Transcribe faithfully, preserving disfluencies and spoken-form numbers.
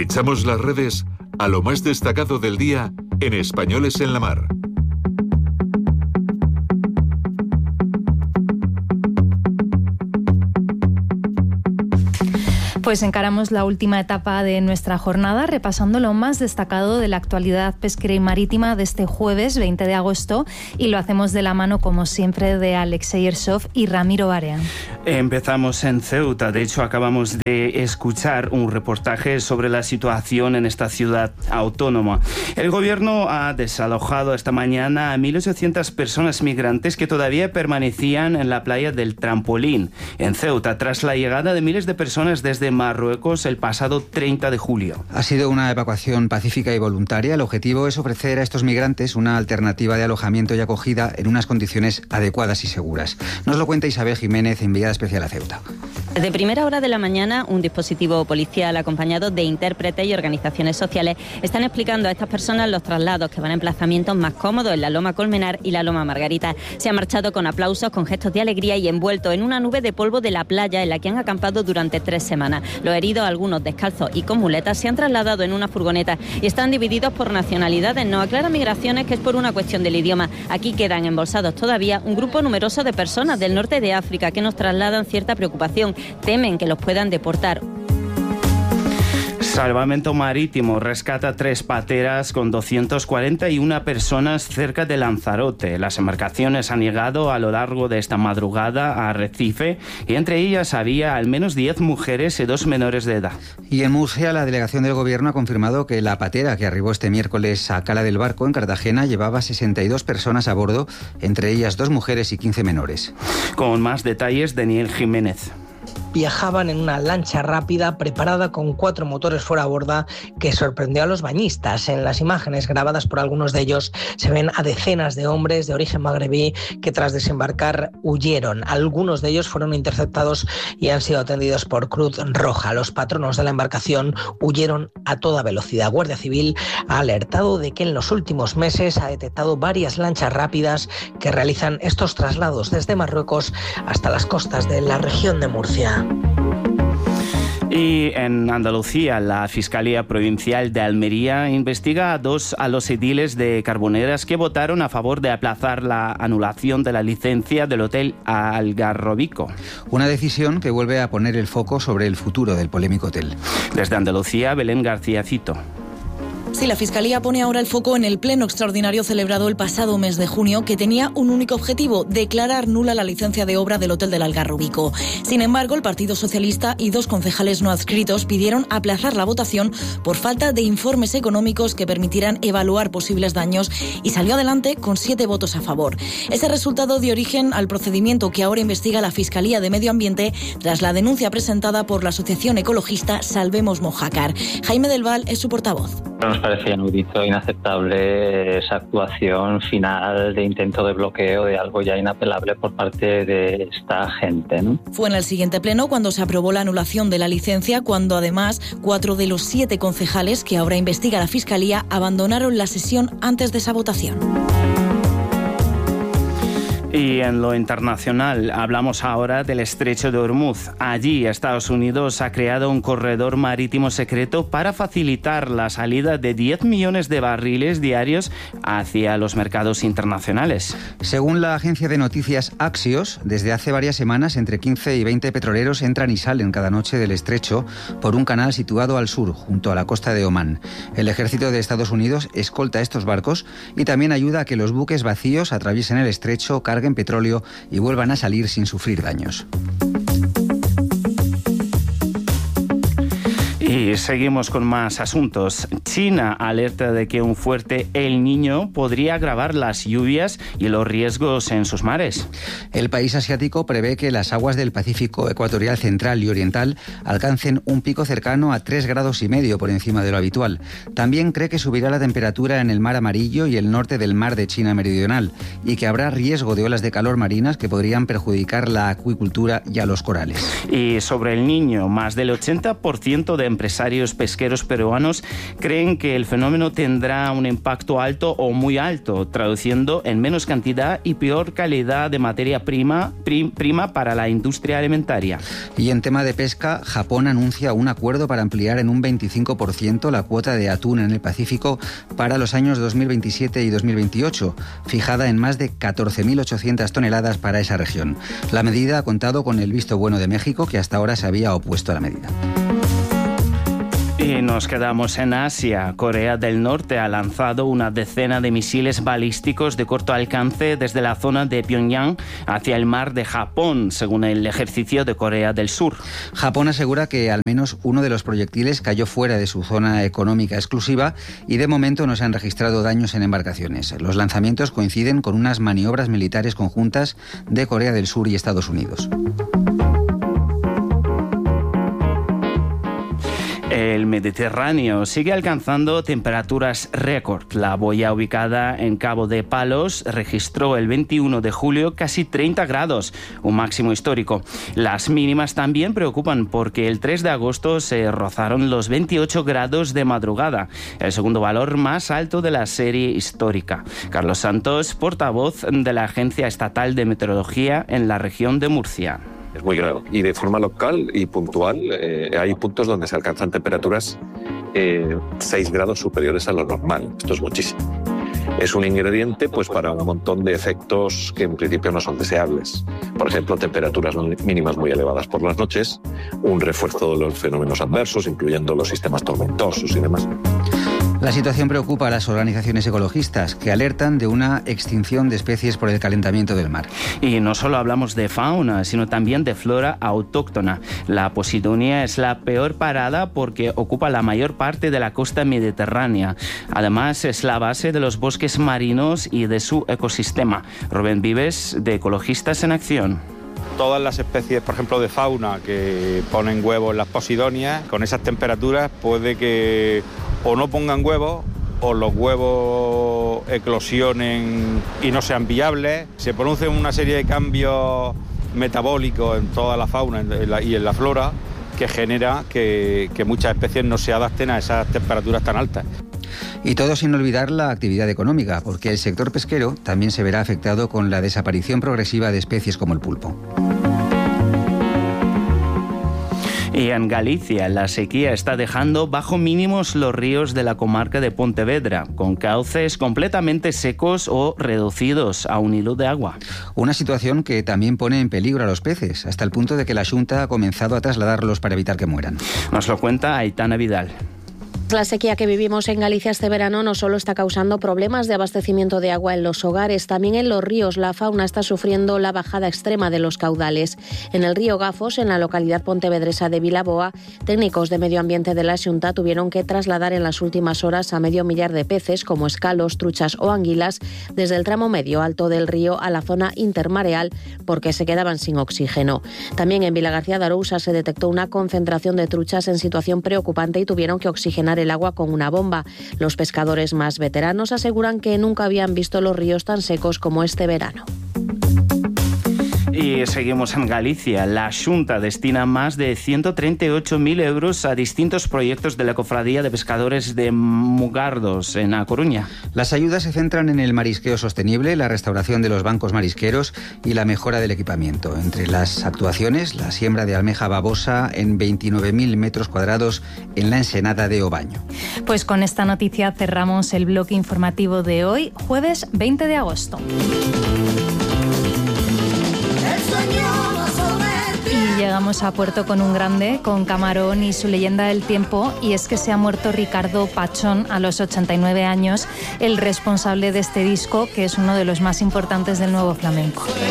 Echamos las redes a lo más destacado del día en Españoles en la Mar. Pues encaramos la última etapa de nuestra jornada repasando lo más destacado de la actualidad pesquera y marítima de este jueves veinte de agosto, y lo hacemos de la mano, como siempre, de Alexei Ersov y Ramiro Barea. Empezamos en Ceuta. De hecho, acabamos de escuchar un reportaje sobre la situación en esta ciudad autónoma. El gobierno ha desalojado esta mañana a mil ochocientas personas migrantes que todavía permanecían en la playa del Trampolín, en Ceuta, tras la llegada de miles de personas desde Marruecos el pasado treinta de julio. Ha sido una evacuación pacífica y voluntaria. El objetivo es ofrecer a estos migrantes una alternativa de alojamiento y acogida en unas condiciones adecuadas y seguras. Nos lo cuenta Isabel Jiménez, enviada especial a Ceuta. Desde primera hora de la mañana, un dispositivo policial acompañado de intérpretes y organizaciones sociales están explicando a estas personas los traslados que van a emplazamientos más cómodos en la Loma Colmenar y la Loma Margarita. Se han marchado con aplausos, con gestos de alegría y envueltos en una nube de polvo de la playa en la que han acampado durante tres semanas. Los heridos, algunos descalzos y con muletas, se han trasladado en una furgoneta y están divididos por nacionalidades. No aclara Migraciones que es por una cuestión del idioma. Aquí quedan embolsados todavía un grupo numeroso de personas del norte de África que nos trasladan cierta preocupación. Temen que los puedan deportar. Salvamento Marítimo rescata tres pateras con doscientas cuarenta y una personas cerca de Lanzarote. Las embarcaciones han llegado a lo largo de esta madrugada a Arrecife y entre ellas había al menos diez mujeres y dos menores de edad. Y en Murcia, la delegación del gobierno ha confirmado que la patera que arribó este miércoles a Cala del Barco, en Cartagena, llevaba sesenta y dos personas a bordo, entre ellas dos mujeres y quince menores. Con más detalles, Daniel Jiménez. Viajaban en una lancha rápida preparada con cuatro motores fuera a borda que sorprendió a los bañistas. En las imágenes grabadas por algunos de ellos se ven a decenas de hombres de origen magrebí que tras desembarcar huyeron. Algunos de ellos fueron interceptados y han sido atendidos por Cruz Roja. Los patronos de la embarcación huyeron a toda velocidad. Guardia Civil ha alertado de que en los últimos meses ha detectado varias lanchas rápidas que realizan estos traslados desde Marruecos hasta las costas de la región de Murcia. Y en Andalucía, la Fiscalía Provincial de Almería investiga a dos a los ediles de Carboneras que votaron a favor de aplazar la anulación de la licencia del Hotel Algarrobico. Una decisión que vuelve a poner el foco sobre el futuro del polémico hotel. Desde Andalucía, Belén García Cito. Sí, la Fiscalía pone ahora el foco en el pleno extraordinario celebrado el pasado mes de junio, que tenía un único objetivo: declarar nula la licencia de obra del Hotel del Algarrobico. Sin embargo, el Partido Socialista y dos concejales no adscritos pidieron aplazar la votación por falta de informes económicos que permitieran evaluar posibles daños, y salió adelante con siete votos a favor. Ese resultado dio origen al procedimiento que ahora investiga la Fiscalía de Medio Ambiente tras la denuncia presentada por la asociación ecologista Salvemos Mojácar. Jaime del Val es su portavoz. Nos parecía inaudito, inaceptable esa actuación final de intento de bloqueo de algo ya inapelable por parte de esta gente, ¿no? Fue en el siguiente pleno cuando se aprobó la anulación de la licencia, cuando además cuatro de los siete concejales que ahora investiga la Fiscalía abandonaron la sesión antes de esa votación. Y en lo internacional, hablamos ahora del Estrecho de Hormuz. Allí, Estados Unidos ha creado un corredor marítimo secreto para facilitar la salida de diez millones de barriles diarios hacia los mercados internacionales. Según la agencia de noticias Axios, desde hace varias semanas entre quince y veinte petroleros entran y salen cada noche del estrecho por un canal situado al sur, junto a la costa de Omán. El ejército de Estados Unidos escolta estos barcos y también ayuda a que los buques vacíos atraviesen el estrecho, carguen en petróleo y vuelvan a salir sin sufrir daños. Y seguimos con más asuntos. China alerta de que un fuerte El Niño podría agravar las lluvias y los riesgos en sus mares. El país asiático prevé que las aguas del Pacífico ecuatorial central y oriental alcancen un pico cercano a tres grados y medio por encima de lo habitual. También cree que subirá la temperatura en el Mar Amarillo y el norte del Mar de China Meridional y que habrá riesgo de olas de calor marinas que podrían perjudicar la acuicultura y a los corales. Y sobre El Niño, más del ochenta por ciento de empresas empresarios pesqueros peruanos creen que el fenómeno tendrá un impacto alto o muy alto, traduciendo en menos cantidad y peor calidad de materia prima, prim, prima para la industria alimentaria. Y en tema de pesca, Japón anuncia un acuerdo para ampliar en un veinticinco por ciento la cuota de atún en el Pacífico para los años dos mil veintisiete y dos mil veintiocho, fijada en más de catorce mil ochocientas toneladas para esa región. La medida ha contado con el visto bueno de México, que hasta ahora se había opuesto a la medida. Y nos quedamos en Asia. Corea del Norte ha lanzado una decena de misiles balísticos de corto alcance desde la zona de Pyongyang hacia el mar de Japón, según el ejército de Corea del Sur. Japón asegura que al menos uno de los proyectiles cayó fuera de su zona económica exclusiva y de momento no se han registrado daños en embarcaciones. Los lanzamientos coinciden con unas maniobras militares conjuntas de Corea del Sur y Estados Unidos. El Mediterráneo sigue alcanzando temperaturas récord. La boya ubicada en Cabo de Palos registró el veintiuno de julio casi treinta grados, un máximo histórico. Las mínimas también preocupan porque el tres de agosto se rozaron los veintiocho grados de madrugada, el segundo valor más alto de la serie histórica. Carlos Santos, portavoz de la Agencia Estatal de Meteorología en la región de Murcia. Es muy grave. Y de forma local y puntual eh, hay puntos donde se alcanzan temperaturas eh, seis grados superiores a lo normal. Esto es muchísimo. Es un ingrediente pues, para un montón de efectos que en principio no son deseables. Por ejemplo, temperaturas mínimas muy elevadas por las noches, un refuerzo de los fenómenos adversos, incluyendo los sistemas tormentosos y demás. La situación preocupa a las organizaciones ecologistas, que alertan de una extinción de especies por el calentamiento del mar. Y no solo hablamos de fauna, sino también de flora autóctona. La Posidonia es la peor parada porque ocupa la mayor parte de la costa mediterránea. Además, es la base de los bosques marinos y de su ecosistema. Rubén Vives, de Ecologistas en Acción. Todas las especies, por ejemplo, de fauna que ponen huevos en las Posidonias, con esas temperaturas puede que o no pongan huevos o los huevos eclosionen y no sean viables. Se producen una serie de cambios metabólicos en toda la fauna y en la flora que genera que, que muchas especies no se adapten a esas temperaturas tan altas. Y todo sin olvidar la actividad económica, porque el sector pesquero también se verá afectado con la desaparición progresiva de especies como el pulpo. Y en Galicia, la sequía está dejando bajo mínimos los ríos de la comarca de Pontevedra, con cauces completamente secos o reducidos a un hilo de agua. Una situación que también pone en peligro a los peces, hasta el punto de que la Xunta ha comenzado a trasladarlos para evitar que mueran. Nos lo cuenta Aitana Vidal. La sequía que vivimos en Galicia este verano no solo está causando problemas de abastecimiento de agua en los hogares, también en los ríos. La fauna está sufriendo la bajada extrema de los caudales. En el río Gafos, en la localidad pontevedresa de Vilaboa, técnicos de medio ambiente de la Xunta tuvieron que trasladar en las últimas horas a medio millar de peces, como escalos, truchas o anguilas, desde el tramo medio alto del río a la zona intermareal, porque se quedaban sin oxígeno. También en Vilagarcía de Arousa se detectó una concentración de truchas en situación preocupante y tuvieron que oxigenar el agua con una bomba. Los pescadores más veteranos aseguran que nunca habían visto los ríos tan secos como este verano. Y seguimos en Galicia. La Xunta destina más de ciento treinta y ocho mil euros a distintos proyectos de la Cofradía de Pescadores de Mugardos, en A Coruña. Las ayudas se centran en el marisqueo sostenible, la restauración de los bancos marisqueros y la mejora del equipamiento. Entre las actuaciones, la siembra de almeja babosa en veintinueve mil metros cuadrados en la ensenada de Obaño. Pues con esta noticia cerramos el bloque informativo de hoy, jueves veinte de agosto. Y llegamos a Puerto con un grande, con Camarón y su leyenda del tiempo, y es que se ha muerto Ricardo Pachón a los ochenta y nueve años, el responsable de este disco, que es uno de los más importantes del nuevo flamenco.